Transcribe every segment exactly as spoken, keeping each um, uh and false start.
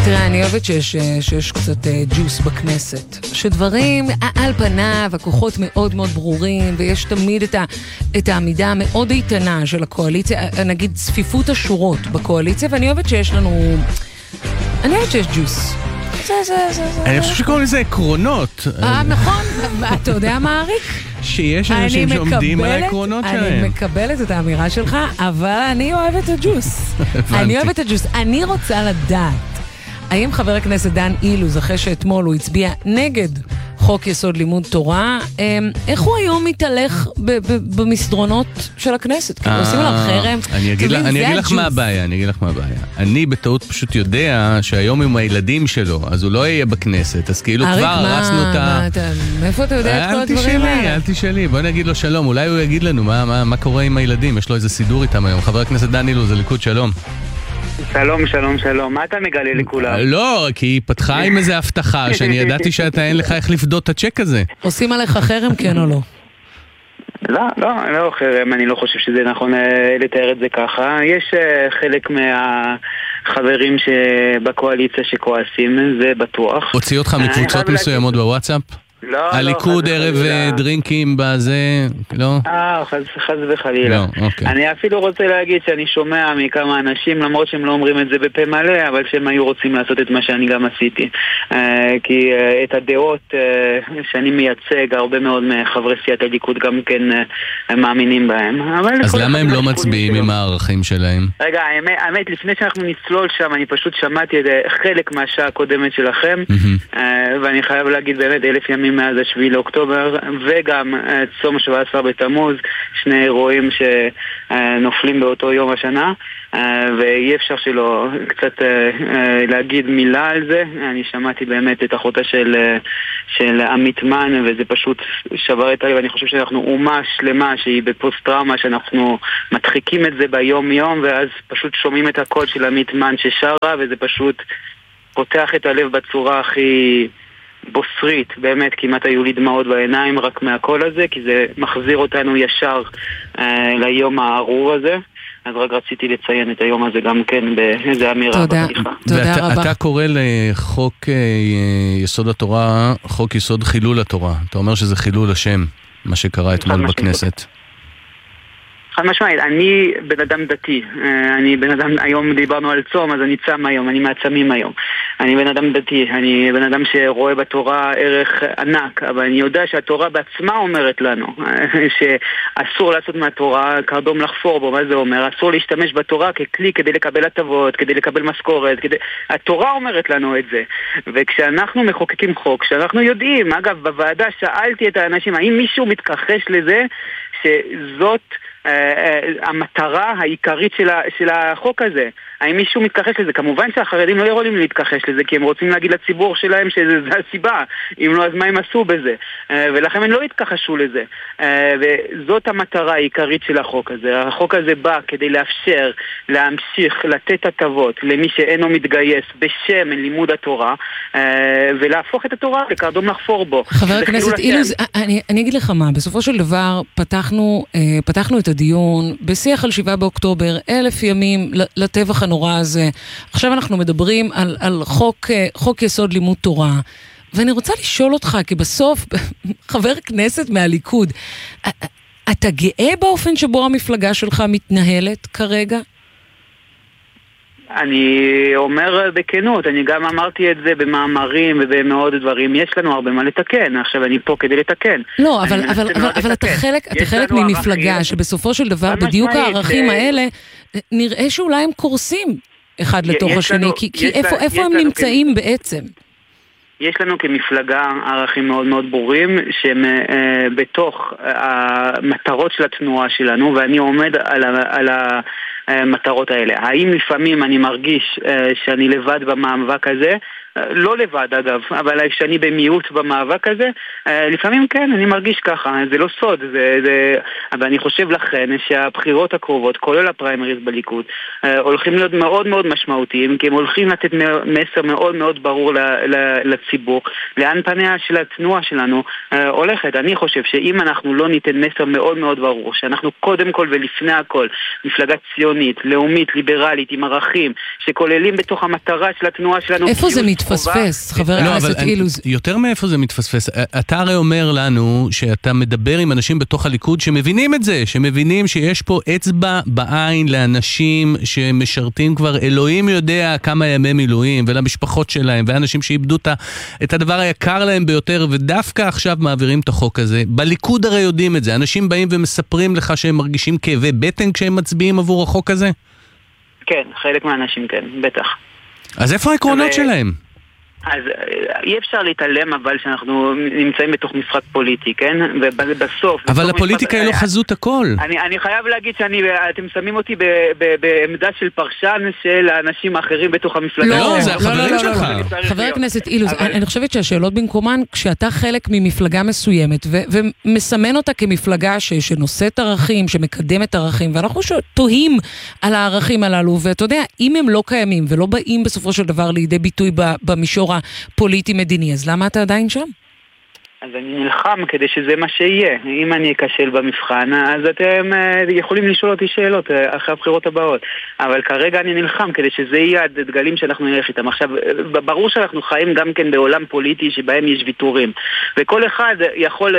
תראה, אני אוהבת שיש, שיש קצת ג'וס בכנסת. שדברים, על פניו, הכוחות מאוד מאוד ברורים, ויש תמיד את, ה, את העמידה המאוד איתנה של הקואליציה, נגיד צפיפות השורות בקואליציה, ואני אוהבת שיש לנו... אני אוהבת שיש ג'וס. זה, זה, זה, זה. אני חושב שקוראים לזה עקרונות. אה, נכון. אתה יודע מה, אריק? שיש אנשים שעומדים על העקרונות שלהם. אני מקבלת את האמירה שלך, אבל אני אוהבת את הג'וס. אני אוהבת את הג'וס. אני רוצה לדעת, האם חבר הכנסת דן אילוז, אחרי שאתמול הוא הצביע נגד חוק יסוד לימוד תורה, איך הוא היום מתהלך במסדרונות של הכנסת? כאילו עושים עליו חרם? אני אגיד לך מה הבעיה, אני אגיד לך מה הבעיה. אני בטעות פשוט יודע שהיום עם הילדים שלו, אז הוא לא יהיה בכנסת, אז כאילו כבר הרסנו את ה... מאיפה אתה יודע את כל הדברים האלה? אל תשאלי, בואי נגיד לו שלום, אולי הוא יגיד לנו מה קורה עם הילדים, יש לו איזה סידור איתם היום. חבר הכנסת דן אילוז, הליכוד, שלום. שלום, שלום, שלום. מה אתה מגלה לכולם? לא, כי היא פתחה עם איזה הבטחה שאני ידעתי שאתה אין לך איך לפדות את הצ'ק הזה. עושים עליך חרם, כן או לא? לא, לא, לא חרם, אני לא חושב שזה נכון לתאר את זה ככה. יש חלק מהחברים שבקואליציה שכועסים, זה בטוח. הוציא אותך מקבוצות מסוימות בוואטסאפ? לא, הליכוד ערב דרינקים בזה, לא? אה, חס וחלילה. לא, אוקיי. אני אפילו רוצה להגיד שאני שומע מכמה אנשים, למרות שהם לא אומרים את זה בפה מלא, אבל שהם היו רוצים לעשות את מה שאני גם עשיתי. כי את הדעות שאני מייצג, הרבה מאוד מחברי סיעת הליכוד גם כן מאמינים בהם. אז למה הם לא מצביעים עם הערכים שלהם? רגע, האמת, לפני שאנחנו נצלול שם, אני פשוט שמעתי את חלק מהשעה הקודמת שלכם, ואני חייב להגיד באמת אלף ימים מאז השביעי לאוקטובר, וגם צום שבעה עשר בתמוז, שני אירועים שנופלים באותו יום השנה, ואי אפשר שלא קצת להגיד מילה על זה. אני שמעתי באמת את אחותה של, של עמית מן, וזה פשוט שבר את הלב. אני חושב שאנחנו אומה שלמה שהיא בפוסט-טראומה, שאנחנו מדחיקים את זה ביום יום, ואז פשוט שומעים את הקול של עמית מן ששרה, וזה פשוט פותח את הלב בצורה הכי בוסרית, באמת כמעט היו לי דמעות בעיניים רק מהקול הזה, כי זה מחזיר אותנו ישר אה, ליום הארור הזה. אז רק רציתי לציין את היום הזה גם כן באיזה אמירה בפתיחה. תודה רבה. ואתה קורא לחוק יסוד התורה, חוק יסוד חילול התורה. אתה אומר שזה חילול השם, מה שקרה אתמול בכנסת. חד משמעית, אני בן אדם דתי, אני בן אדם, היום דיברנו על צום, אז אני צם היום, אני מעצמים היום. אני בן אדם דתי, אני בן אדם שרואה בתורה ערך ענק, אבל אני יודע שהתורה בעצמה אומרת לנו שאסור לעשות מהתורה קרדום לחפור בו. מה זה אומר? אסור להשתמש בתורה ככלי כדי לקבל הטבות, כדי לקבל משכורת, כדי... התורה אומרת לנו את זה. וכשאנחנו מחוקקים חוק, כשאנחנו יודעים, אגב, בוועדה שאלתי את האנשים, האם מישהו מתכחש לזה שזאת Uh, uh, המטרה העיקרית של, ה, של החוק הזה? האם מישהו מתכחש לזה? כמובן שהחרדים לא יכולים להתכחש לזה, כי הם רוצים להגיד לציבור שלהם שזה הסיבה. אם לא, אז מה הם עשו בזה? Uh, ולכן הם לא התכחשו לזה. Uh, וזאת המטרה העיקרית של החוק הזה. החוק הזה בא כדי לאפשר, להמשיך, לתת הטבות למי שאינו מתגייס בשם לימוד התורה, uh, ולהפוך את התורה לקרדום לחפור בו. חבר הכנסת אילוז, אני, אני אגיד לך מה, בסופו של דבר פתחנו, uh, פתחנו את הדיון בשיח על שבעה באוקטובר, אלף ימים לטבח הנורא הזה. עכשיו אנחנו מדברים על, על חוק, חוק יסוד לימוד תורה, ואני רוצה לשאול אותך, כי בסוף חבר כנסת מהליכוד, אתה גאה באופן שבו המפלגה שלך מתנהלת כרגע? אני אומר בכנות, אני גם אמרתי את זה במאמרים ובמאוד דברים. יש לנו הרבה מה לתקן, עכשיו אני פה כדי לתקן. לא, אבל, אבל, אבל, אבל אתה חלק, אתה חלק ממפלגה ערכים, שבסופו של דבר בדיוק הערכים זה... האלה נראה שאולי הם קורסים אחד לתוך השני, לנו, כי, כי איפה, לה, איפה הם נמצאים כ... בעצם? יש לנו כמפלגה ערכים מאוד מאוד ברורים שהם אה, בתוך המטרות של התנועה שלנו, ואני עומד על ה... על ה המטרות האלה. האם לפעמים אני מרגיש uh, שאני לבד במאבק הזה? לא לבד אגב, אבל כשאני במיעוט במאבק הזה, לפעמים כן, אני מרגיש ככה, זה לא סוד, זה, זה... אבל אני חושב לכן שהבחירות הקרובות, כולל הפריימריז בליכוד, הולכים להיות מאוד מאוד משמעותיים, כי הם הולכים לתת מסר מאוד מאוד ברור לציבור, לאן פניה של התנועה שלנו הולכת. אני חושב שאם אנחנו לא ניתן מסר מאוד מאוד ברור, שאנחנו קודם כל ולפני הכל, מפלגה ציונית, לאומית, ליברלית, עם ערכים, שכוללים בתוך המטרה של התנועה שלנו. איפה זה מתפספס, חבר הכנסת אילוז? יותר מאיפה זה מתפספס. אתה הרי אומר לנו שאתה מדבר עם אנשים בתוך הליכוד שמבינים את זה, שמבינים שיש פה אצבע בעין לאנשים שמשרתים כבר אלוהים יודע כמה ימי מילואים, ולמשפחות שלהם, ואנשים שאיבדו את הדבר היקר להם ביותר, ודווקא עכשיו מעבירים את החוק הזה. בליכוד הרי יודעים את זה. אנשים באים ומספרים לך שהם מרגישים כאבי בטן כשהם מצביעים עבור החוק הזה? כן, חלק מהאנשים כן, בטח. אז איפה העקרונות שלהם? אז אי אפשר להתעלם אבל שאנחנו נמצאים בתוך משחק פוליטי, כן? ובסוף... אבל הפוליטיקה היא לא חזות הכל. אני, אני חייב להגיד שאתם שמים אותי ב, ב, בעמדה של פרשן של האנשים האחרים בתוך המפלגה. לא, זה החברים שלך. חבר הכנסת אילוז, אני חושבת שהשאלות במקומן, כשאתה חלק ממפלגה מסוימת ומסמן אותה כמפלגה שנושאת ערכים, שמקדמת ערכים, ואנחנו תוהים על הערכים הללו, ואתה יודע, אם הם לא קיימים ולא באים בסופו של דבר לידי ביטוי במישור הפוליטי-מדיני, אז למה אתה עדיין שם? אז אני נלחם כדי שזה מה שיהיה. אם אני אקשל במבחן, אז אתם יכולים לשאול אותי שאלות אחרי הבחירות הבאות. אבל כרגע אני נלחם כדי שזה יהיה הדגלים שאנחנו נלך איתם. עכשיו, ברור שאנחנו חיים גם כן בעולם פוליטי שבהם יש ויתורים. וכל אחד יכול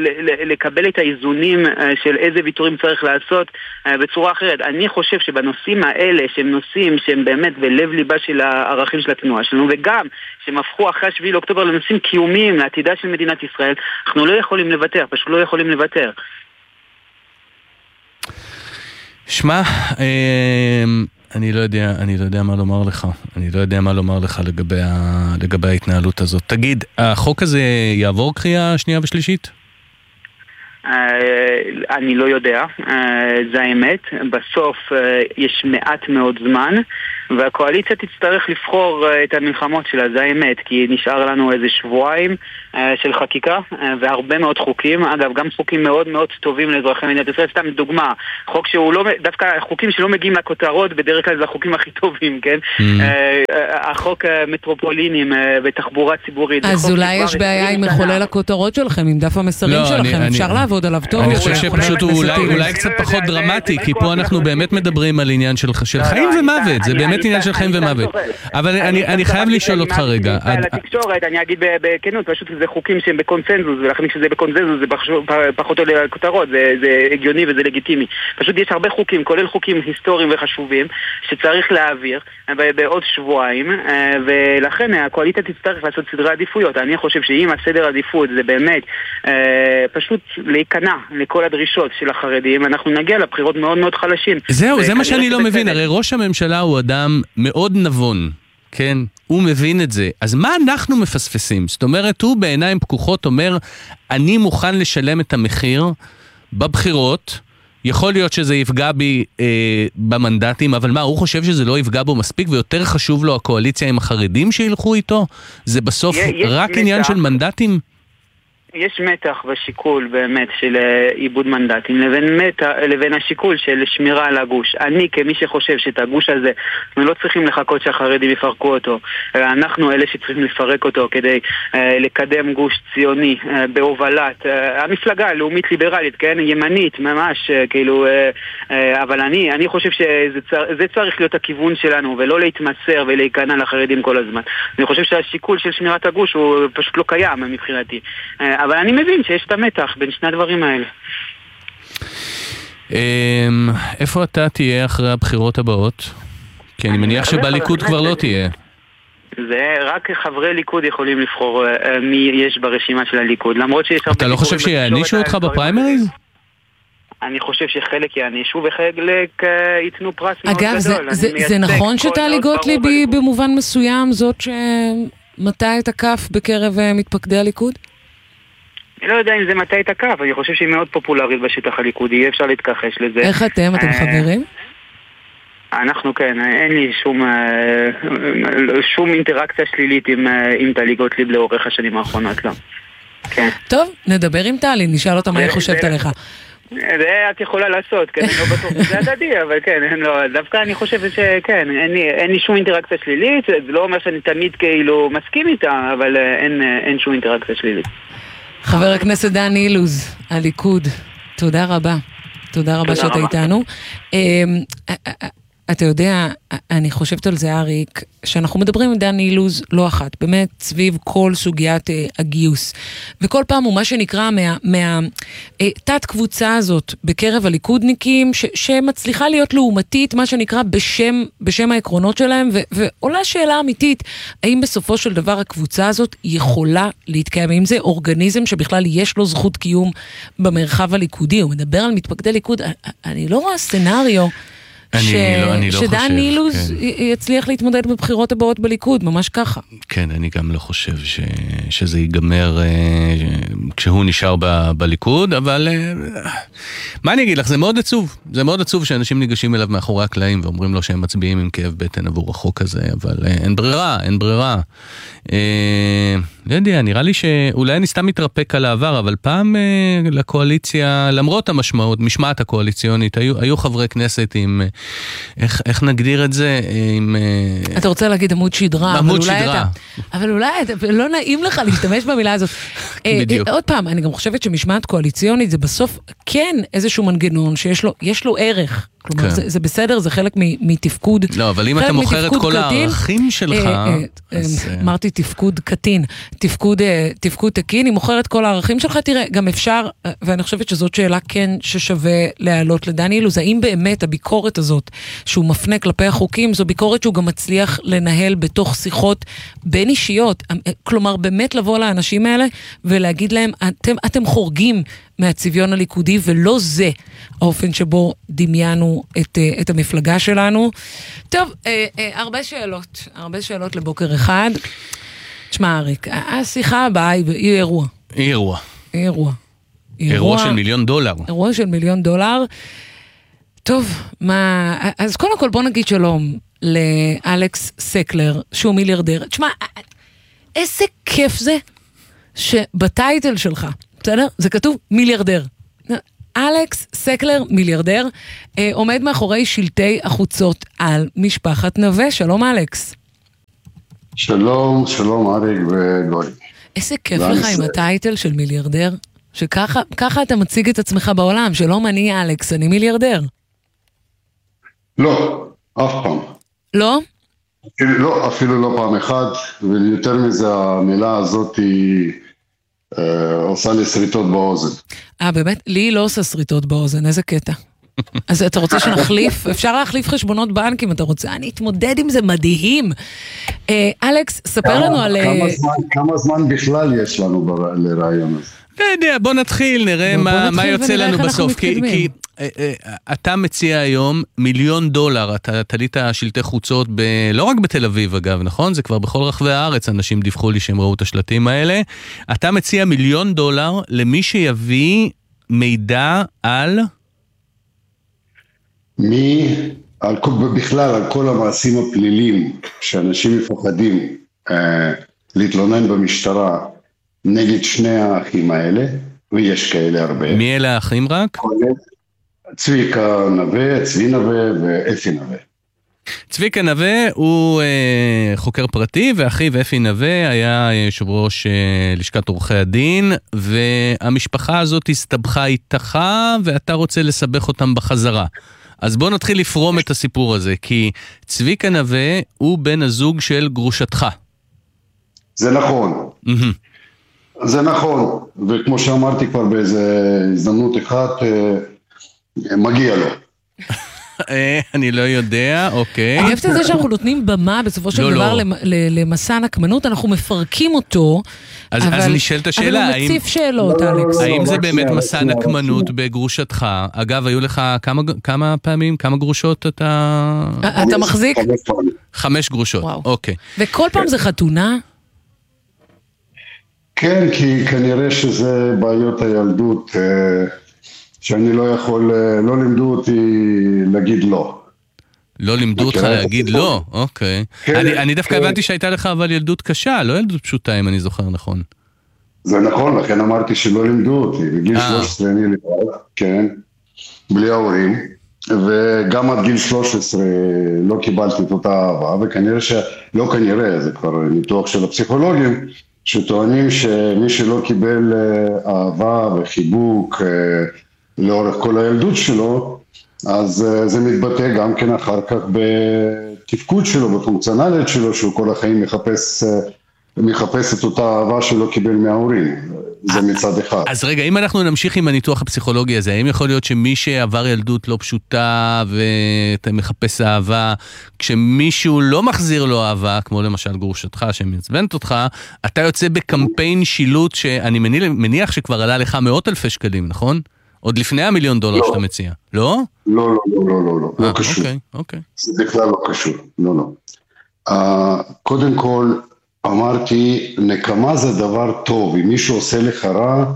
לקבל את האיזונים של איזה ויתורים צריך לעשות בצורה אחרת. אני חושב שבנושאים האלה, שהם נושאים שהם באמת בלב ליבה של הערכים של התנועה שלנו, וגם שהם הפכו אחרי השביעי לאוקטובר לנושאים קיומיים לעתידה של מדינת ישראל, אנחנו לא יכולים לוותר, פשוט לא יכולים לוותר. שמע, אני לא יודע, אני לא יודע מה לומר לך. אני לא יודע מה לומר לך לגבי ה, לגבי ההתנהלות הזאת. תגיד, החוק הזה יעבור קריאה שנייה ושלישית? אני לא יודע, זה האמת. בסוף יש מעט מאוד זמן, והקואליציה תצטרך לבחור את המלחמות שלה, זה האמת, כי נשאר לנו איזה שבועיים של חקיקה, והרבה מאוד חוקים, אגב, גם חוקים מאוד מאוד טובים לאזרחי מדינת ישראל, סתם דוגמה, חוק שהוא לא, דווקא חוקים שלא מגיעים לכותרות, בדרך כלל זה החוקים הכי טובים, כן? החוק מטרופולינים בתחבורה ציבורית. אז אולי יש בעיה עם מחולל הכותרות שלכם, עם דף המסרים שלכם, אפשר לעבוד עליו טוב. אני חושב שפשוט אולי קצת פחות דרמטי, כי פה אנחנו באמת מדברים על עניין של חיים ומוות, זה באמת עניין של חיים ומוות. אבל אני חייב לשאול אותך רגע. על התקשורת, אני אגיד בכנות, פשוט זה חוקים שהם בקונצנזוס, ולכן כשזה בקונצנזוס זה פחות עולה לכותרות, זה הגיוני וזה לגיטימי. פשוט יש הרבה חוקים, כולל חוקים היסטוריים וחשובים, שצריך להעביר בעוד שבועיים, ולכן הקואליציה תצטרך לעשות סדרי עדיפויות. אני חושב שאם הסדר עדיפות זה באמת פשוט להיכנע לכל הדרישות של החרדים, אנחנו נגיע לבחירות מאוד מאוד חלשים. זהו, זה מה שאני לא מבין. הרי ראש הממשלה הוא אדם מאוד נבון, כן? הוא מבין את זה. אז מה אנחנו מפספסים? זאת אומרת, הוא בעיניים פקוחות אומר, אני מוכן לשלם את המחיר בבחירות, יכול להיות שזה יפגע בי אה, במנדטים, אבל מה, הוא חושב שזה לא יפגע בו מספיק, ויותר חשוב לו הקואליציה עם החרדים שילכו איתו? זה בסוף רק עניין של מנדטים? יש מתח בשיקול באמת של איבוד מנדטים לבין, מתח, לבין השיקול של שמירה על הגוש. אני כמי שחושב שאת הגוש הזה אנחנו לא צריכים לחכות שהחרדים יפרקו אותו, אנחנו אלה שצריכים לפרק אותו כדי אה, לקדם גוש ציוני אה, בהובלת אה, המפלגה הלאומית ליברלית, כן? ימנית ממש אה, כאילו אה, אה, אבל אני, אני חושב שזה צר, זה צריך להיות הכיוון שלנו ולא להתמסר ולהיכנע לחרדים כל הזמן. אני חושב שהשיקול של שמירת הגוש הוא פשוט לא קיים מבחינתי. אה, אבל אני מבין שיש את המתח בין שני הדברים האלה. איפה אתה תהיה אחרי הבחירות הבאות? כי אני מניח שבליכוד כבר לא תהיה. זה רק חברי ליכוד יכולים לבחור מי יש ברשימה של הליכוד, למרות שיש... אתה לא חושב שיענישו אותך בפריימריז? אני חושב שחלק יענישו וחלק ייתנו פרס מאוד גדול. אגב, זה נכון שטלי גוטליב במובן מסוים זאת שמטה את הכף בקרב מתפקדי הליכוד? אני לא יודע אם זה מטה את הקו, אני חושב שהיא מאוד פופולרית בשטח הליכודי, אי אפשר להתכחש לזה. איך אתם? אתם חברים? אנחנו כן, אין לי שום, שום אינטראקציה שלילית עם, עם טלי גוטליב לאורך השנים האחרונות, לא. כן. טוב, נדבר עם טלי, נשאל אותה מה היא חושבת עליך. זה את יכולה לעשות, כן, אני לא בטוח שזה הדדי, אבל כן, לא, דווקא אני חושבת שכן, אין לי, אין לי שום אינטראקציה שלילית, זה לא אומר שאני תמיד כאילו מסכים איתה, אבל אין, אין שום אינטראקציה שלילית. חבר הכנסת דן אילוז, הליכוד, תודה רבה. תודה רבה שאתה איתנו. אתה יודע, אני חושבת על זה, אריק, שאנחנו מדברים עם דן אילוז לא אחת, באמת סביב כל סוגיית הגיוס. וכל פעם הוא מה שנקרא מהתת קבוצה הזאת בקרב הליכודניקים, שמצליחה להיות לעומתית, מה שנקרא בשם, בשם העקרונות שלהם, ועולה שאלה אמיתית, האם בסופו של דבר הקבוצה הזאת יכולה להתקיים? האם זה אורגניזם שבכלל יש לו זכות קיום במרחב הליכודי? הוא מדבר על מתפקדי ליכוד, אני לא רואה סצנריו, ש... לא, אני לא שדן חושב, אילוז כן. יצליח להתמודד בבחירות הבאות בליכוד, ממש ככה. כן, אני גם לא חושב ש... שזה ייגמר אה, כשהוא נשאר ב... בליכוד, אבל אה, מה אני אגיד לך, זה מאוד עצוב. זה מאוד עצוב שאנשים ניגשים אליו מאחורי הקלעים ואומרים לו שהם מצביעים עם כאב בטן עבור החוק הזה, אבל אה, אין ברירה, אין ברירה. אה, לא יודע, נראה לי שאולי אני סתם מתרפק על העבר, אבל פעם אה, לקואליציה, למרות המשמעות, משמעת הקואליציונית, היו, היו חברי כנסת עם, איך, איך נגדיר את זה? עם, אה... אתה רוצה להגיד עמוד שדרה, עמוד אבל שדרה. אולי אתה, אבל אולי אתה, לא נעים לך להשתמש במילה הזאת. בדיוק. אה, עוד פעם, אני גם חושבת שמשמעת קואליציונית זה בסוף כן איזשהו מנגנון שיש לו, יש לו ערך. כלומר, זה, זה בסדר, זה חלק מתפקוד. לא, אבל אם אתה מוכר את כל הערכים שלך... אמרתי תפקוד קטין, תפקוד תקין, אם מוכר את כל הערכים שלך, תראה, גם אפשר, ואני חושבת שזאת שאלה כן ששווה להעלות לדן אילוז, האם באמת הביקורת הזאת, שהוא מפנה כלפי החוקים, זו ביקורת שהוא גם מצליח לנהל בתוך שיחות בין אישיות, כלומר, באמת לבוא לאנשים האלה ולהגיד להם, אתם, אתם חורגים מהצביון הליכודי, ולא זה האופן שבו דמיינו את, את המפלגה שלנו. טוב, אה, אה, הרבה שאלות, הרבה שאלות לבוקר אחד. תשמע, אריק, השיחה הבאה היא, היא אירוע. היא אירוע. היא אירוע. אירוע של מיליון דולר. אירוע של מיליון דולר. טוב, מה... אז קודם כל בוא נגיד שלום לאלכס סקלר, שהוא מיליארדר. תשמע, איזה כיף זה שבטייטל שלך, בסדר? זה כתוב מיליארדר. אלכס סקלר, מיליארדר, אה, עומד מאחורי שלטי החוצות על משפחת נווה. שלום אלכס. שלום, שלום אריק וגורי. איזה כיף לך עם הטייטל של מיליארדר, שככה ככה אתה מציג את עצמך בעולם, שלום אני אלכס, אני מיליארדר. לא, אף פעם. לא? לא, אפילו לא פעם אחת, ויותר מזה המילה הזאת היא... עושה לי שריטות באוזן. אה, באמת? לי לא עושה שריטות באוזן, איזה קטע. אז אתה רוצה שנחליף? אפשר להחליף חשבונות בנק אם אתה רוצה. אני אתמודד עם זה מדהים. אלכס, ספר לנו על... כמה זמן בכלל יש לנו לרעיון הזה? לא יודע, בוא נתחיל, נראה מה יוצא לנו בסוף. כי אתה מציע היום מיליון דולר, אתה תלית שלטי חוצות, לא רק בתל אביב אגב, נכון? זה כבר בכל רחבי הארץ, אנשים דיווחו לי שהם ראו את השלטים האלה. אתה מציע מיליון דולר למי שיביא מידע על... מי, על, בכלל על כל המעשים הפלילים שאנשים מפחדים אה, להתלונן במשטרה נגד שני האחים האלה, ויש כאלה הרבה. מי אלה האחים רק? צביקה נווה, צבי נווה ואפי נווה. צביקה נווה הוא אה, חוקר פרטי, ואחיו אפי נווה היה יושב ראש אה, לשכת עורכי הדין, והמשפחה הזאת הסתבכה איתך, ואתה רוצה לסבך אותם בחזרה. אז בוא נתחיל לפרום את הסיפור הזה, כי צביקה נווה הוא בן הזוג של גרושתך. זה נכון. זה נכון, וכמו שאמרתי כבר באיזה הזדמנות אחת, מגיע לו. אני לא יודע, אוקיי. אני אוהבת את זה שאנחנו נותנים במה בסופו של דבר למסע נקמנות, אנחנו מפרקים אותו, אז נשאלת השאלה, אבל הוא מציף שאלות, אלכס. האם זה באמת מסע נקמנות בגרושתך? אגב, היו לך כמה פעמים, כמה גרושות אתה... אתה מחזיק? חמש גרושות, אוקיי. וכל פעם זה חתונה? כן, כי כנראה שזה בעיות הילדות, שאני לא יכול, לא לימדו אותי להגיד לא. לא לימדו אותך להגיד לא, אוקיי. אני דווקא הבנתי שהייתה לך אבל ילדות קשה, לא ילדות פשוטה אם אני זוכר נכון. זה נכון, לכן אמרתי שלא לימדו אותי, בגיל שלוש עשרה אני לבד, כן, בלי ההורים, וגם עד גיל שלוש עשרה לא קיבלתי את אותה אהבה, וכנראה שלא כנראה, זה כבר ניתוח של הפסיכולוגים, שטוענים שמי שלא קיבל אהבה וחיבוק לאורך כל הילדות שלו, אז זה מתבטא גם כן אחר כך בתפקוד שלו, בפונקציונליות שלו, שהוא כל החיים מחפש, מחפש את אותה אהבה שלא קיבל מההורים. זה מצד אחד. אז רגע, אם אנחנו נמשיך עם הניתוח הפסיכולוגי הזה, האם יכול להיות שמי שעבר ילדות לא פשוטה ואתה מחפש אהבה, כשמישהו לא מחזיר לו אהבה, כמו למשל גרושתך שמעצבנת אותך, אתה יוצא בקמפיין שילוט שאני מניח שכבר עלה לך מאות אלפי שקלים, נכון? עוד לפני המיליון דולר שאתה מציע, לא? לא, לא, לא, לא, לא, לא קשור. אוקיי, אוקיי. זה בכלל לא קשור, לא, לא. קודם כל, אמרתי, נקמה זה דבר טוב, אם מישהו עושה לך רע,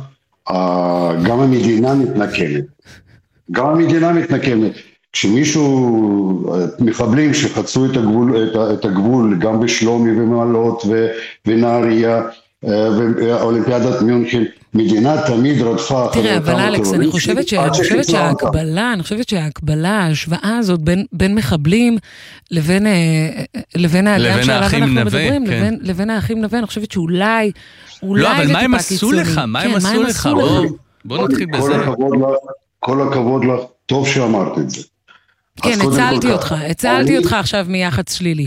גם המדינה מתנקמת. גם המדינה מתנקמת. כשמישהו, מחבלים שחצו את הגבול, את הגבול גם בשלומי ומעלות ונהריה, ואולימפיאדת מיונכן, מדינה תמיד רדפה אחרי תראה, אבל אלכס, אני חושבת שההקבלה, אני חושבת שההקבלה, ההשוואה הזאת בין מחבלים לבין האדם שעליו אנחנו מדברים, לבין האחים נווה, אני חושבת שאולי, אולי לא, אבל מה הם עשו לך? מה הם עשו לך? בוא נתחיל בזה. כל הכבוד לך, טוב שאמרת את זה. כן, הצלתי אותך, הצלתי אותך עכשיו מיחץ שלילי.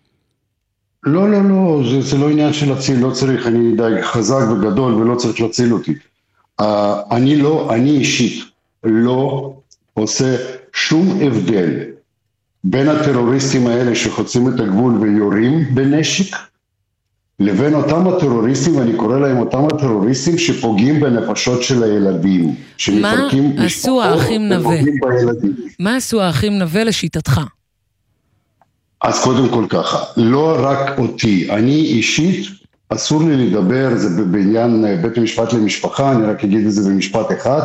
לא, לא, לא, זה, זה לא עניין של להציל, לא צריך, אני די חזק וגדול ולא צריך להציל אותי. Uh, אני לא, אני אישית לא עושה שום הבדל בין הטרוריסטים האלה שחוצים את הגבול ויורים בנשק, לבין אותם הטרוריסטים, ואני קורא להם אותם הטרוריסטים שפוגעים בנפשות של הילדים. מה עשו האחים נווה? מה עשו האחים נווה לשיטתך? אז קודם כל ככה, לא רק אותי, אני אישית, אסור לי לדבר, זה בעניין בית המשפט למשפחה, אני רק אגיד את זה במשפט אחד,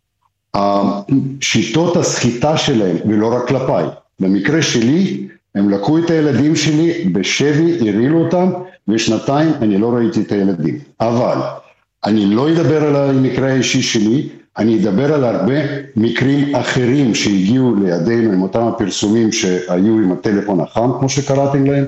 שיטות הסחיטה שלהם, ולא רק כלפיי, במקרה שלי, הם לקחו את הילדים שלי בשבי, הרעילו אותם, ושנתיים אני לא ראיתי את הילדים, אבל אני לא אדבר על המקרה האישי שלי, אני אדבר על הרבה מקרים אחרים שהגיעו לידינו עם אותם הפרסומים שהיו עם הטלפון החם, כמו שקראתם להם,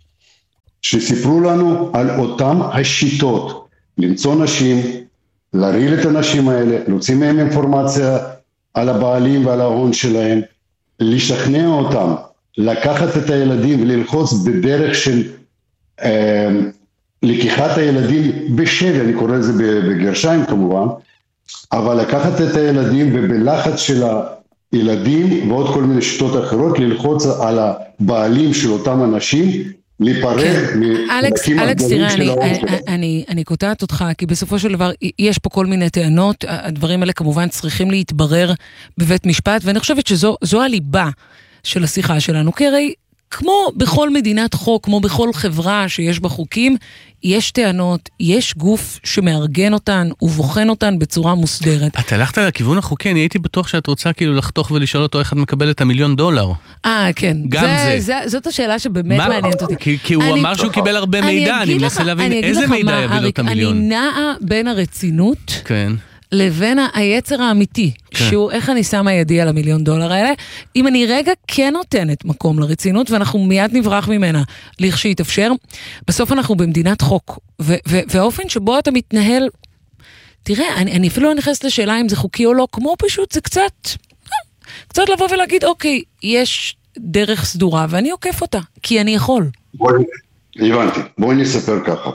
שסיפרו לנו על אותם השיטות, למצוא נשים, להרעיל את הנשים האלה, להוציא מהם אינפורמציה על הבעלים ועל ההון שלהם, לשכנע אותם, לקחת את הילדים וללחוץ בדרך של אה, לקיחת הילדים בשבי, אני קורא לזה בגרשיים כמובן, אבל לקחת את הילדים ובלחץ של הילדים ועוד כל מיני שיטות אחרות ללחוץ על הבעלים של אותם אנשים, להיפרד מלקים הגדולים של ההון שלהם. אני קוטעת אותך, כי בסופו של דבר יש פה כל מיני טענות, הדברים האלה כמובן צריכים להתברר בבית משפט, ואני חושבת שזו הליבה של השיחה שלנו, כי הרי כמו בכל מדינת חוק, כמו בכל חברה שיש בה חוקים, יש טענות, יש גוף שמארגן אותן ובוחן אותן בצורה מוסדרת. את הלכת לכיוון החוקי, אני הייתי בטוח שאת רוצה כאילו לחתוך ולשאול אותו איך את מקבלת המיליון דולר. אה, כן. גם זה. זה, זאת השאלה שבאמת מעניינת אותי. כי, כי הוא אמר שהוא קיבל הרבה מידע, אני מנסה להבין איזה מידע יביא לו את המיליון. אני נעה בין הרצינות, כן. לבין היצר האמיתי, כן. שהוא איך אני שמה ידי על המיליון דולר האלה, אם אני רגע כן נותנת מקום לרצינות, ואנחנו מיד נברח ממנה לכשהתאפשר, בסוף אנחנו במדינת חוק, ו- ו- והאופן שבו אתה מתנהל, תראה, אני, אני אפילו לא נכנסת לשאלה אם זה חוקי או לא, כמו פשוט זה קצת, קצת לבוא ולהגיד, אוקיי, יש דרך סדורה, ואני עוקף אותה, כי אני יכול. בואי, הבנתי, בואי נספר ככה.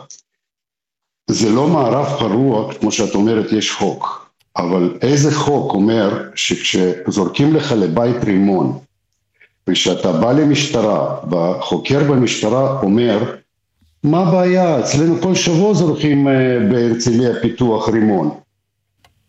זה לא מערב פרוע, כמו שאת אומרת, יש חוק. אבל איזה חוק אומר שכשזורקים לך לבית רימון, ושאתה בא למשטרה, והחוקר במשטרה אומר, מה הבעיה? אצלנו כל שבוע זורקים בהרצליה פיתוח רימון.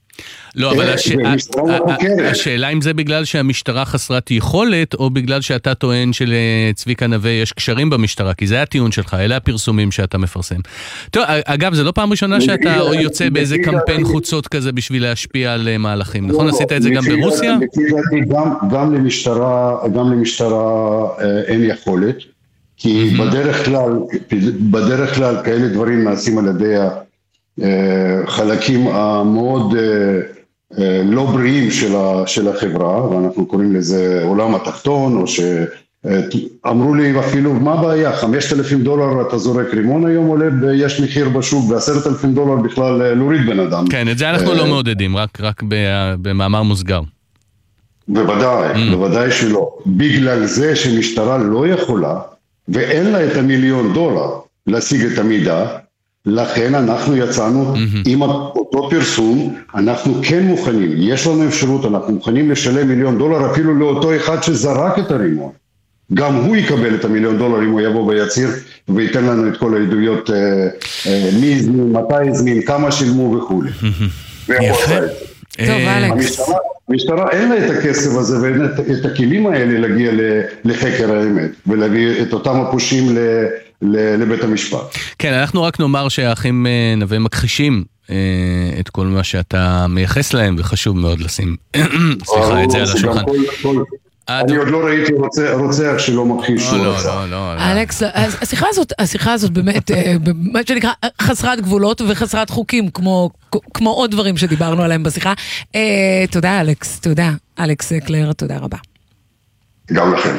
לא, אבל השאלה אם זה בגלל שהמשטרה חסרת יכולת, או בגלל שאתה טוען שלצביקה נווה יש קשרים במשטרה, כי זה הטיעון שלך, אלה הפרסומים שאתה מפרסם. טוב, אגב, זה לא פעם ראשונה שאתה יוצא באיזה קמפיין חוצות כזה בשביל להשפיע על מהלכים, נכון? עשית את זה גם ברוסיה? גם למשטרה, גם למשטרה אין יכולת, כי בדרך כלל, בדרך כלל כאלה דברים נעשים על ידי החלקים המאוד לא בריאים של החברה, ואנחנו קוראים לזה עולם התחתון, או שאמרו לי אפילו, מה הבעיה, חמשת אלפים דולר אתה זורק רימון היום עולה, יש מחיר בשוק, בעשרת אלפים דולר בכלל להוריד בן אדם. כן, את זה אנחנו לא מעודדים, רק במאמר מוסגר. בוודאי, בוודאי שלא. בגלל זה שמשטרה לא יכולה, ואין לה את המיליון דולר להשיג את המידע, לכן אנחנו יצאנו עם אותו פרסום, אנחנו כן מוכנים, יש לנו אפשרות, אנחנו מוכנים לשלם מיליון דולר אפילו לאותו אחד שזרק את הרימון. גם הוא יקבל את המיליון דולר אם הוא יבוא ויציר וייתן לנו את כל העדויות, מי הזמין, מתי הזמין, כמה שילמו וכו'. יפה. טוב, אלכס. המשטרה אין לה את הכסף הזה ואין את הכלים האלה להגיע לחקר האמת ולהביא את אותם הפושעים לבית המשפט. כן, אנחנו רק נאמר שהאחים נווה מכחישים את כל מה שאתה מייחס להם, וחשוב מאוד לשים, סליחה, את זה על השולחן. אני עוד לא ראיתי רוצח שלא מכחיש שהוא רצח. אלכס, השיחה הזאת, השיחה הזאת באמת, מה שנקרא, חסרת גבולות וחסרת חוקים, כמו עוד דברים שדיברנו עליהם בשיחה. תודה, אלכס, תודה. אלכס קלר, תודה רבה. גם לכם.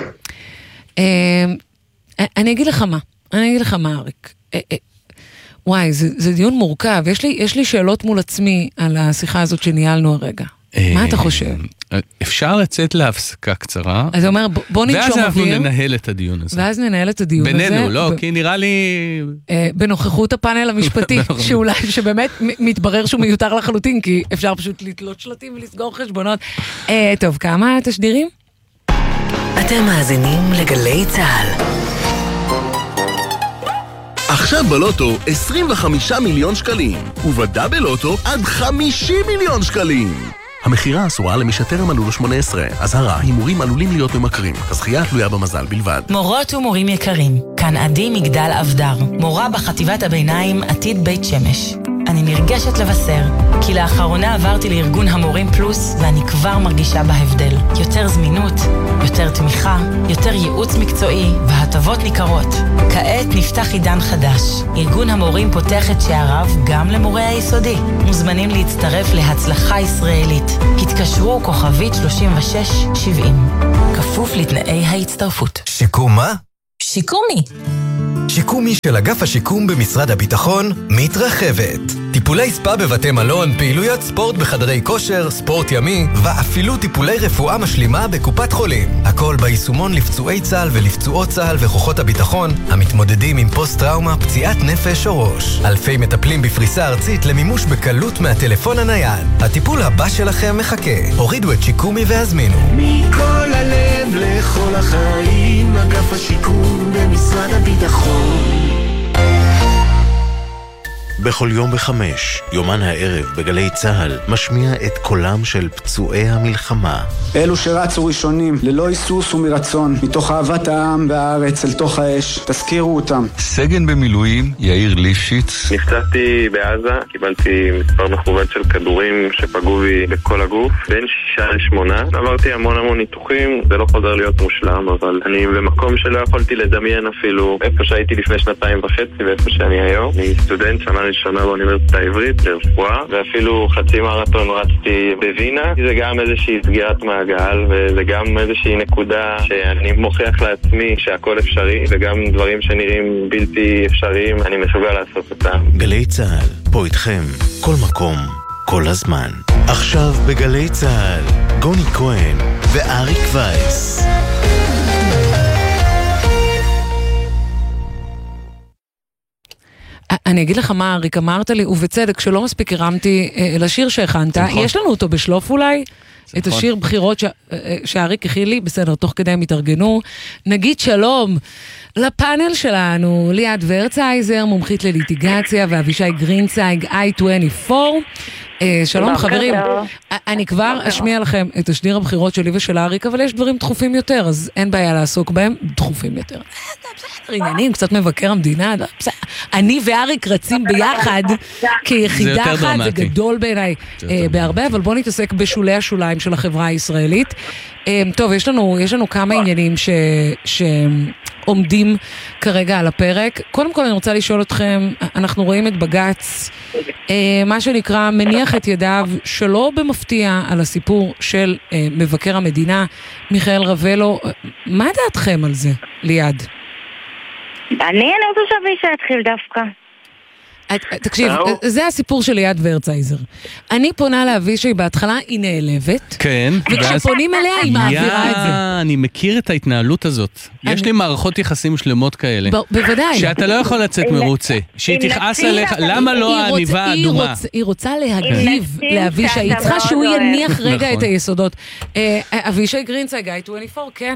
אני אגיד לך מה, אני אגיד לך מה, אריק. וואי, זה דיון מורכב. יש לי שאלות מול עצמי על השיחה הזאת שניהלנו הרגע. מה אתה חושב? אפשר לצאת להפסקה קצרה. אז הוא אומר, בוא ננשום אוויר. ואז אנחנו ננהל את הדיון הזה. ואז ננהל את הדיון הזה. בינינו, לא, כי נראה לי... בנוכחות הפאנל המשפטי, שאולי, שבאמת מתברר שהוא מיותר לחלוטין, כי אפשר פשוט לתלות שלטים ולסגור חשבונות. טוב, כמה תשדירים? אתם מאזינים לגלי צהל. עכשיו בלוטו עשרים וחמישה מיליון שקלים, ובדאבל לוטו עד חמישים מיליון שקלים. המחירה אסורה למי שטרם מלאו לו שמונה עשרה. אזהרה, הימורים עלולים להיות ממכרים. הזכייה תלויה במזל בלבד. מורות ומורים יקרים, כאן עדי מגדל אבדר, מורה בחטיבת הביניים עתיד בית שמש. אני נרגשת לבשר, כי לאחרונה עברתי לארגון המורים פלוס, ואני כבר מרגישה בהבדל. יותר זמינות, יותר תמיכה, יותר ייעוץ מקצועי, והטבות ניכרות. כעת נפתח עידן חדש. ארגון המורים פותח את שעריו גם למורי היסודי. מוזמנים להצטרף להצלחה ישראלית. התקשרו כוכבית שלושים ושש שבעים. כפוף לתנאי ההצטרפות. שיקום מה? שיקומי. שיקומי של אגף השיקום במשרד הביטחון מתרחבת. טיפולי ספה בבתי מלון, פעילויות ספורט בחדרי כושר, ספורט ימי, ואפילו טיפולי רפואה משלימה בקופת חולים. הכל ביישומון לפצועי צה"ל ולפצועות צה"ל וכוחות הביטחון המתמודדים עם פוסט-טראומה, פציעת נפש או ראש. אלפי מטפלים בפריסה ארצית למימוש בקלות מהטלפון הנייד. הטיפול הבא שלכם מחכה. הורידו את שיקומי והזמינו. מכל הלב לכל החיים, אגף השיקום במשרד הביטחון. בכל יום בחמש, יומן הערב בגלי צהל, משמיע את קולם של פצועי המלחמה. אלו שרצו ראשונים, ללא היסוס ומרצון, מתוך אהבת העם והארץ אל תוך האש, תזכירו אותם. סגן במילואים, יאיר ליפשיץ. נפצעתי בעזה, קיבלתי מספר מכובד של כדורים שפגעו בי בכל הגוף, בין שישה לשמונה. עברתי המון המון ניתוחים, זה לא חוזר להיות מושלם, אבל אני במקום שלא יכולתי לדמיין אפילו איפה שהייתי לפני שנתיים וחצי ואיפה שאני היום. אני סטודנט שנה ראשונה באוניברסיטה העברית לרפואה, ואפילו חצי מרתון רצתי בווינה. זה גם איזושהי סגירת מעגל, וזה גם איזושהי נקודה שאני מוכיח לעצמי שהכל אפשרי, וגם דברים שנראים בלתי אפשריים, אני מסוגל לעשות אותם. גלי צהל, פה איתכם, כל מקום, כל הזמן. עכשיו בגלי צהל, גוני כהן ואריק וייס. אני אגיד לך מה, אריק, אמרת לי, ובצדק, שלא מספיק הרמתי לשיר שהכנת, יש לנו אותו בשלוף אולי, את השיר בחירות שאריק הכיל לי, בסדר, תוך כדי הם התארגנו. נגיד שלום לפאנל שלנו, ליאת ורצייזר, מומחית לליטיגציה, ואבישי גרינצייג, איי עשרים וארבע, שלום חברים, אני כבר אשמיע לכם את השדיר הבחירות שלי ושל אריק, אבל יש דברים דחופים יותר, אז אין בעיה לעסוק בהם, דחופים יותר. בסדר, עניינים, קצת מבקר המדינה, אני ואריק רצים ביחד כיחידה אחת, זה גדול בעיניי בהרבה, אבל בואו נתעסק בשולי השוליים של החברה הישראלית. טוב, יש לנו, יש לנו כמה עניינים ש... ש... עומדים כרגע על הפרק. קודם כל אני רוצה לשאול אתכם, אנחנו רואים את בג"ץ, מה שנקרא מניח את ידיו שלא במפתיע על הסיפור של מבקר המדינה, מיכאל רבלו. מה דעתכם על זה, ליד? אני, אני רוצה שאבישי יתחיל דווקא. תקשיב, זה הסיפור של ליד ורצייזר. אני פונה לאבישי, בהתחלה היא נעלבת, כן, וכשפונים אליה היא מעבירה את זה. אני מכיר את ההתנהלות הזאת. יש לי מערכות יחסים שלמות כאלה. בוודאי. שאתה לא יכול לצאת מרוצה. שהיא תכעס עליך, למה לא העניבה האדומה? היא רוצה להגיב לאבישי, היא צריכה שהוא יניח רגע את היסודות. אבישי גרינצייג, איי עשרים וארבע, כן.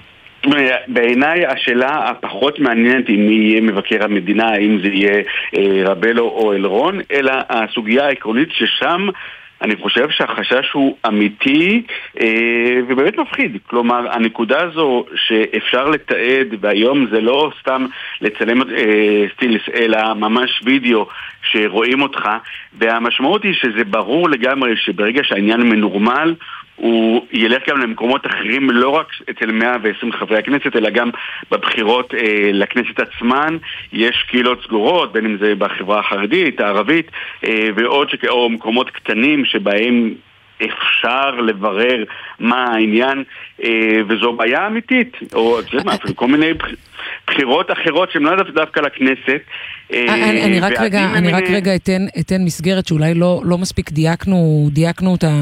בעיניי השאלה הפחות מעניינת היא מי יהיה מבקר המדינה, האם זה יהיה רבלו או אלרון, אלא הסוגיה העקרונית ששם אני חושב שהחשש הוא אמיתי ובאמת מפחיד. כלומר, הנקודה הזו שאפשר לתעד, והיום זה לא סתם לצלם סטילס, אלא ממש וידאו שרואים אותך, והמשמעות היא שזה ברור לגמרי שברגע שהעניין מנורמל, הוא ילך גם למקומות אחרים, לא רק אצל מאה ועשרים חברי הכנסת, אלא גם בבחירות אה, לכנסת עצמן. יש קהילות סגורות, בין אם זה בחברה החרדית, הערבית, אה, ועוד שק... או מקומות קטנים שבהם אפשר לברר מה העניין, אה, וזו בעיה אמיתית, או מה, כל מיני בחירות אחרות שהן לא דווקא לכנסת. אני רק רגע, אני רק רגע אתן, אתן מסגרת שאולי לא, לא מספיק דייקנו, דייקנו אותה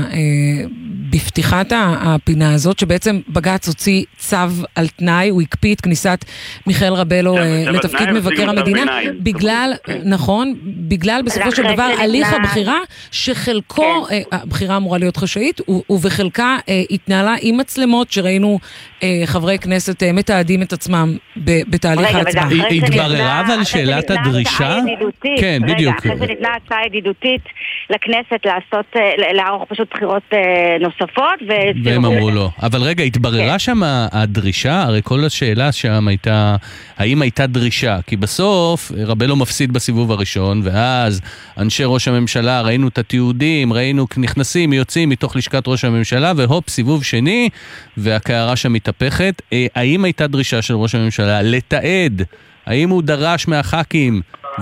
בפתיחת הפינה הזאת, שבעצם בג"ץ הוציא צו על תנאי, הוא הקפיא את כניסת מיכאל רבלו לתפקיד מבקר המדינה, בגלל, נכון, בגלל בסופו של דבר הליך הבחירה, שחלקו, הבחירה אמורה להיות חשאית, ובחלקה התנהלה עם מצלמות שראינו חברי כנסת מתעדים את עצמם בתהליך ההצבעה. היא התבררה אבל שאלת הדרישה? כן, בדיוק. אחרי זה ניתנה הצעה ידידותית לכנסת לעשות, לערוך פשוט בחירות נוספות. והם אמרו לא. אבל רגע, התבררה שם הדרישה? הרי כל השאלה שם הייתה, האם הייתה דרישה? כי בסוף רבלו מפסיד בסיבוב הראשון, ואז אנשי ראש הממשלה, ראינו את התיעודים, ראינו נכנסים, יוצאים מתוך לשכת ראש הממשלה, והופ, סיבוב שני, והקערה שם מתהפכת. האם הייתה דרישה של ראש הממשלה לתעד? האם הוא דרש מהח"כים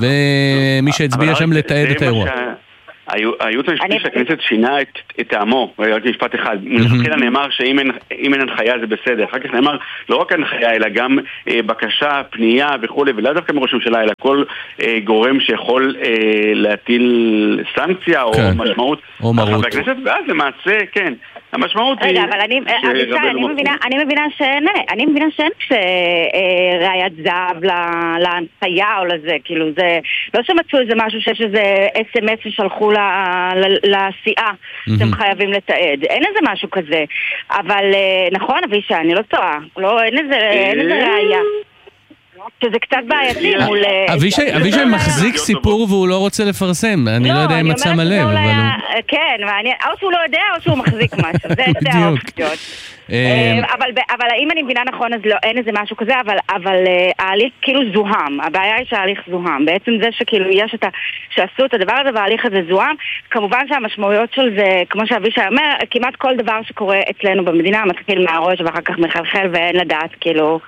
ומי שהצביע שם לתעד את האירוע? הייעוץ המשפטי של הכנסת שינה את טעמו, רק משפט אחד. מלכתחילה נאמר שאם אין הנחיה זה בסדר. אחר כך נאמר לא רק הנחיה, אלא גם בקשה, פנייה וכו', ולא דווקא מראש הממשלה, אלא כל גורם שיכול להטיל סנקציה או משמעות על חברי הכנסת, ואז למעשה, כן, המשמעות היא... רגע, אבל אני מבינה שאין, אני מבינה שאין כשראיית זהב להנחיה או לזה, כאילו זה, לא שמצאו איזה משהו שיש איזה אס אם אס ששלחו לסיעה שאתם חייבים לתעד. אין איזה משהו כזה. אבל נכון, אבישי, אני לא טועה. אין איזה ראייה. שזה קצת בעייתי מול... אבישי מחזיק סיפור והוא לא רוצה לפרסם. אני לא יודע אם מצא מלב, אבל... כן, או שהוא לא יודע או שהוא מחזיק משהו. זה האופציות. אבל אם אני מבינה נכון, אז אין איזה משהו כזה, אבל ההליך כאילו זוהם. הבעיה היא שההליך זוהם. בעצם זה שכאילו יש את ה... שעשו את הדבר הזה וההליך הזה זוהם. כמובן שהמשמעויות של זה, כמו שאבישי אומר, כמעט כל דבר שקורה אצלנו במדינה מתחיל מהראש ואחר כך מחלחל ואין לדעת כאילו...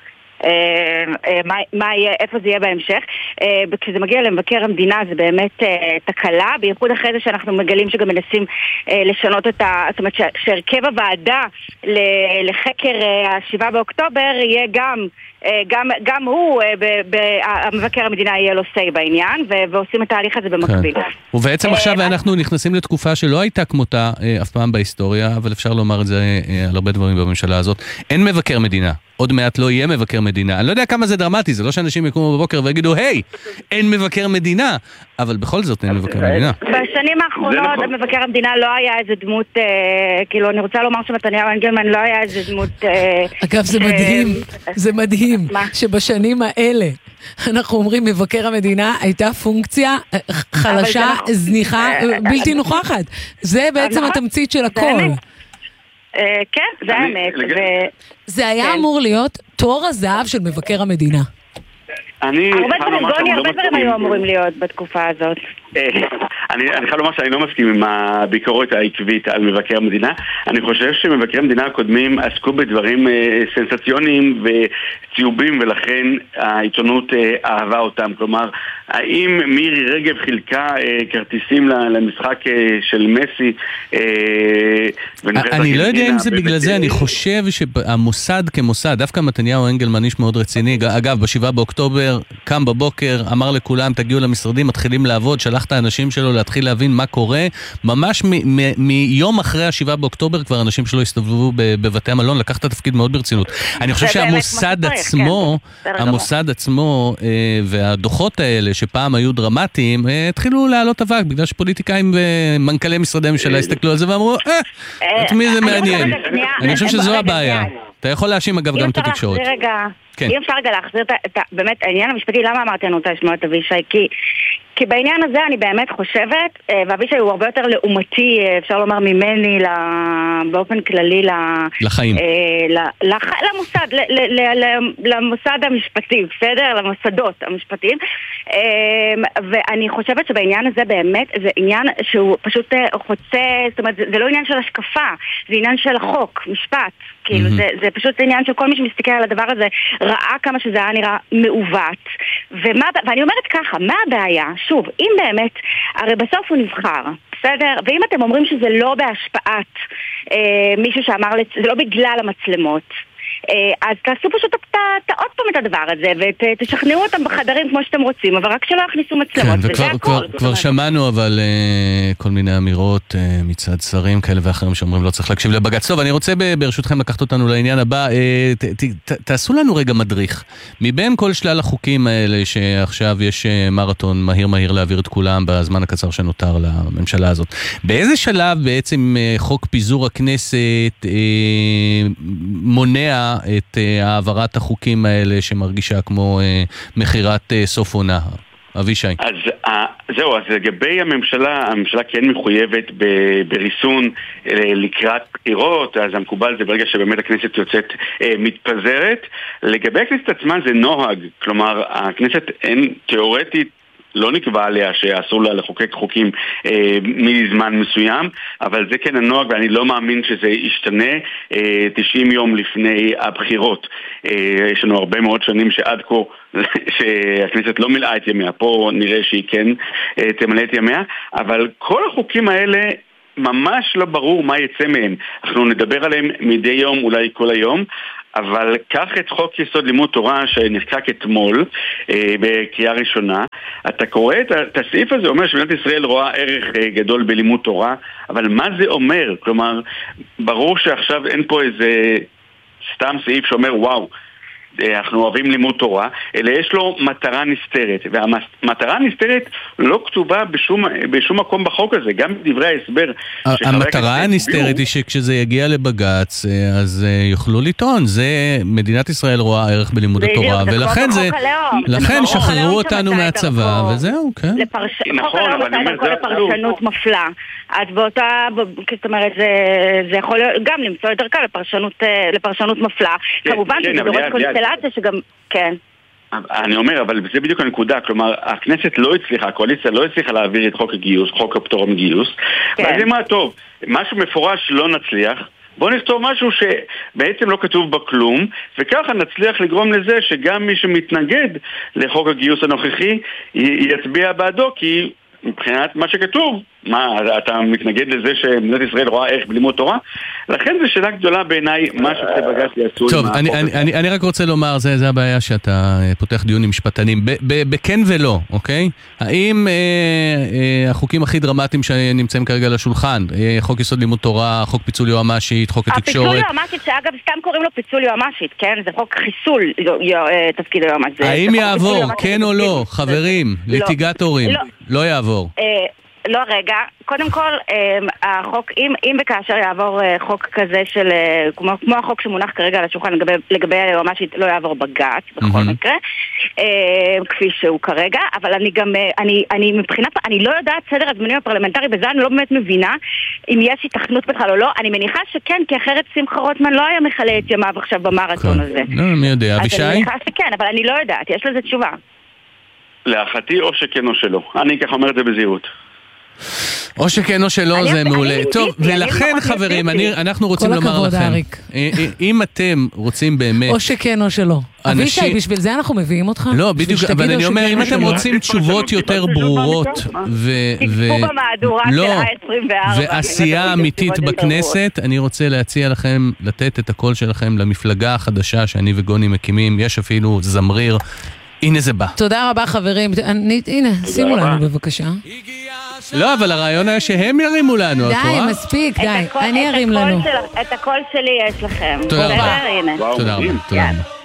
מה יהיה, איפה זה יהיה בהמשך. כשזה מגיע למבקר המדינה זה באמת תקלה, בייחוד אחרי זה שאנחנו מגלים שגם מנסים לשנות את ה... זאת אומרת שהרכב הוועדה לחקר השבעה באוקטובר יהיה גם גם, גם הוא, המבקר המדינה יהיה לו סי בעניין, ועושים את ההליך הזה במקביל. ובעצם עכשיו אנחנו נכנסים לתקופה שלא הייתה כמותה אף פעם בהיסטוריה, אבל אפשר לומר את זה על הרבה דברים בממשלה הזאת. אין מבקר מדינה. עוד מעט לא יהיה מבקר מדינה. אני לא יודע כמה זה דרמטי, זה לא שאנשים יקומו בבוקר ויגידו, היי, אין מבקר מדינה. אבל בכל זאת אין מבקר מדינה. בשנים האחרונות מבקר המדינה לא היה איזה דמות, כאילו אני רוצה לומר שמתניהו אנגלמן לא היה איזה דמות... אגב, זה מדהים, זה מדהים, שבשנים האלה אנחנו אומרים, מבקר המדינה הייתה פונקציה חלשה, זניחה, בלתי נוכחת. זה בעצם התמצית של הכל. כן, זה האמת. זה היה אמור להיות תור הזהב של מבקר המדינה. אני הרבה דברים היו אמורים להיות בתקופה הזאת. אני חייב לומר שאני לא מסכים עם הביקורת העקבית על מבקר המדינה. אני חושב שמבקרי המדינה הקודמים עסקו בדברים סנסציוניים וציובים, ולכן העיתונות אהבה אותם. כלומר, האם מירי רגב חילקה כרטיסים למשחק של מסי? אני לא יודע אם זה בגלל זה. אני חושב שהמוסד כמוסד, דווקא מתניהו אנגלמן איש מאוד רציני, אגב, בשבעה באוקטובר קם בבוקר, אמר לכולם תגיעו למשרדים, מתחילים לעבוד, שלח את האנשים שלו להתחיל להבין מה קורה. ממש מיום אחרי השבעה באוקטובר כבר אנשים שלו הסתובבו בבתי המלון, לקח את התפקיד מאוד ברצינות. אני חושב שהמוסד עצמו, המוסד עצמו והדוחות האלה שפעם היו דרמטיים, התחילו לעלות אבק, בגלל שפוליטיקאים ומנכ"לי משרדי ממשלה הסתכלו על זה ואמרו, אה, את מי זה מעניין? אני חושב שזו הבעיה. אתה יכול להאשים אגב גם את התקשורת. אם אפשר רגע להחזיר את באמת העניין המשפטי, למה אמרתי אני רוצה לשמוע את אבישי? כי כי בעניין הזה אני באמת חושבת, ואבישי הוא הרבה יותר לעומתי, אפשר לומר ממני, באופן כללי, לחיים. למוסד, למוסד המשפטי, בסדר? למוסדות המשפטיים. ואני חושבת שבעניין הזה באמת, זה עניין שהוא פשוט חוצה, זאת אומרת, זה לא עניין של השקפה, זה עניין של החוק, משפט. כאילו, זה, זה פשוט עניין של כל מי שמסתכל על הדבר הזה, ראה כמה שזה היה נראה מעוות. ומה, ואני אומרת ככה, מה הבעיה? שוב, אם באמת, הרי בסוף הוא נבחר, בסדר? ואם אתם אומרים שזה לא בהשפעת אה, מישהו שאמר, זה לא בגלל המצלמות, אז תעשו פשוט עוד פעם את הדבר הזה ותשכנעו אותם בחדרים כמו שאתם רוצים, אבל רק שלא יכניסו מצלמות. כבר שמענו אבל כל מיני אמירות מצד שרים כאלה ואחרים שאומרים לא צריך להקשיב לבג"ץ. טוב, אני רוצה ברשותכם לקחת אותנו לעניין הבא. תעשו לנו רגע מדריך מבין כל שלל החוקים האלה שעכשיו יש מרתון מהיר מהיר להעביר את כולם בזמן הקצר שנותר לממשלה הזאת. באיזה שלב בעצם חוק פיזור הכנסת מונע את העברת החוקים האלה שמרגישה כמו מחירת סוף עונה? אבישי. אז זהו, אז לגבי הממשלה, הממשלה כן מחויבת בריסון לקראת בחירות, אז המקובל זה ברגע שבאמת הכנסת יוצאת מתפזרת. לגבי הכנסת עצמה זה נוהג, כלומר הכנסת אין תיאורטית לא נקבע עליה שאסור לה לחוקק חוקים אה, מזמן מסוים, אבל זה כן הנוהג ואני לא מאמין שזה ישתנה אה, תשעים יום לפני הבחירות. אה, יש לנו הרבה מאוד שנים שעד כה שהכנסת לא מילאה את ימיה, פה נראה שהיא כן אה, תמלא את ימיה, אבל כל החוקים האלה ממש לא ברור מה יצא מהם. אנחנו נדבר עליהם מדי יום, אולי כל היום, אבל קח את חוק יסוד לימוד תורה שנחקק אתמול אה, בקריאה ראשונה. אתה קורא את, את הסעיף הזה, אומר שמדינת ישראל רואה ערך אה, גדול בלימוד תורה, אבל מה זה אומר? כלומר, ברור שעכשיו אין פה איזה סתם סעיף שאומר וואו, אנחנו אוהבים לימוד תורה, אלא יש לו מטרה נסתרת, והמטרה הנסתרת לא כתובה בשום, בשום מקום בחוק הזה, גם בדברי ההסבר. המטרה הנסתרת היא שכשזה יגיע לבג"ץ, אז יוכלו לטעון, זה מדינת ישראל רואה ערך בלימוד התורה, ולכן זה, לכן שחררו אותנו מהצבא, וזהו, כן. נכון, אבל אני אומר, זה לפרשנות מפלה. אז באותה, זאת אומרת, זה יכול גם למצוא יותר קל לפרשנות מפלה. כמובן שזה דורש קונסטלציה שגם, כן. אני אומר, אבל זה בדיוק הנקודה, כלומר, הכנסת לא הצליחה, הקואליציה לא הצליחה להעביר את חוק הגיוס, חוק הפטור מגיוס, ואז מה טוב, משהו מפורש לא נצליח, בואו נכתוב משהו שבעצם לא כתוב בה כלום, וככה נצליח לגרום לזה שגם מי שמתנגד לחוק הגיוס הנוכחי יצביע בעדו, כי מבחינת מה שכתוב, מה, אתה מתנגד לזה שמדינת ישראל רואה ערך בלימוד תורה? לכן זו שאלה גדולה בעיניי, מה שבג"ץ יעשו. טוב, אני, אני, אני, אני רק רוצה לומר, זה, זה הבעיה שאתה פותח דיון עם משפטנים, בכן ולא, אוקיי? האם אה, אה, החוקים הכי דרמטיים שנמצאים כרגע על השולחן, אה, חוק יסוד לימוד תורה, חוק פיצול יועמ"שית, חוק התקשורת... הפיצול יועמ"שית, שאגב סתם קוראים לו פיצול יועמ"שית, כן? זה חוק חיסול תפקיד היועמ"שית. האם יעבור, כן או לא, חברים, ליטיגטורים, לא יעבור? לא רגע, קודם כל, החוק, אם, אם וכאשר יעבור חוק כזה של, כמו, כמו החוק שמונח כרגע על השולחן לגבי, לגבי היועמ"שית, לא יעבור בג"ץ, בכל mm-hmm. מקרה, כפי שהוא כרגע, אבל אני גם, אני, אני מבחינת, אני לא יודעת סדר הזמנים הפרלמנטרי, בזה אני לא באמת מבינה אם יש התכנות בכלל או לא, אני מניחה שכן, כי אחרת שמחה רוטמן לא היה מחלה את ימיו עכשיו במרתון הזה. לא, מי יודע, אבישי? אז אני מניחה שכן, אבל אני לא יודעת, יש לזה תשובה. להערכתי או שכן או שלא. אני ככה אומר את זה בזהירות. או שכן או שלא זה מעולה. טוב, ולכן חברים, אנחנו רוצים לומר לכם, אם אתם רוצים באמת... או שכן או שלא. אבישי, בשביל זה אנחנו מביאים אותך? לא, בדיוק, אבל אני אומר, אם אתם רוצים תשובות יותר ברורות תקפו במהדורה של ה-עשרים וארבע ועשייה אמיתית בכנסת, אני רוצה להציע לכם לתת את הקול שלכם למפלגה החדשה שאני וגוני מקימים. יש אפילו זמריר. הנה זה בא. תודה רבה חברים. הנה, שימו לנו בבקשה. לא, אבל הרעיון היה שהם ירימו לנו. די, מספיק, די. אני ארים לנו. את הקול שלי יש לכם. תודה רבה. תודה רבה.